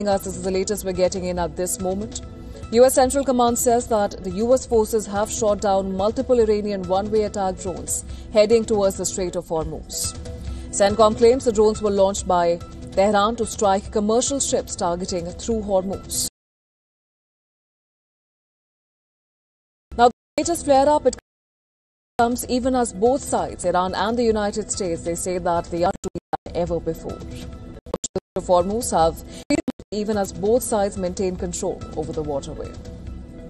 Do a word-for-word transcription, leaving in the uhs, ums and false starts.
Us, this is the latest we're getting in at this moment. U S Central Command says that the U S forces have shot down multiple Iranian one-way attack drones heading towards the Strait of Hormuz. CENTCOM claims the drones were launched by Tehran to strike commercial ships targeting through Hormuz. Now, the latest flare-up, it comes even as both sides, Iran and the United States, they say that they are than ever before. The Hormuz have even as both sides maintain control over the waterway.